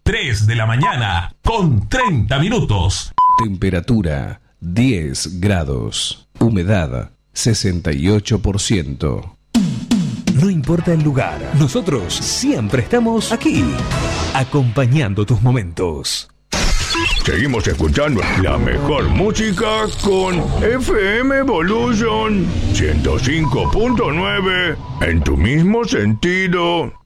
3 de la mañana con 30 minutos. Temperatura 10 grados. Humedad 68%. No importa el lugar, nosotros siempre estamos aquí, acompañando tus momentos. Seguimos escuchando la mejor música con FM Evolution 105.9 en tu mismo sentido.